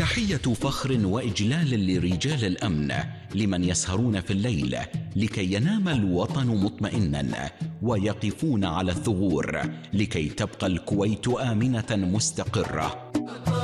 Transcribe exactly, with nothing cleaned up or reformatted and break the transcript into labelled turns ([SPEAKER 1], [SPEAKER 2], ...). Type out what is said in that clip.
[SPEAKER 1] تحية فخر وإجلال لرجال الأمن لمن يسهرون في الليل لكي ينام الوطن مطمئنا، ويقفون على الثغور لكي تبقى الكويت آمنة مستقرة.